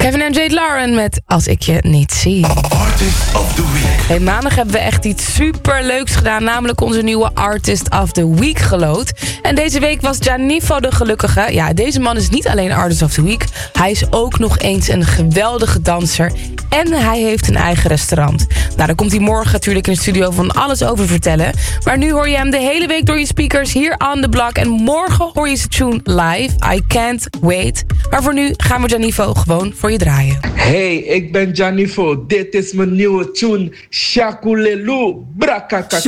Kevin en Jade Lauren met Als ik je niet zie. Artist of the Week. Hey, maandag hebben we echt iets superleuks gedaan. Namelijk onze nieuwe Artist of the Week geloot. En deze week was Gianifo de gelukkige. Ja, deze man is niet alleen Artist of the Week. Hij is ook nog eens een geweldige danser. En hij heeft een eigen restaurant. Nou, daar komt hij morgen natuurlijk in de studio van alles over vertellen. Maar nu hoor je hem de hele week door je speakers hier on the block. En morgen hoor je zijn tune live. I can't wait. Maar voor nu gaan we Gianifo gewoon voor je draaien. Hey, ik ben Gianifo. Dit is mijn nieuwe tune. Shakulelu Brakaka.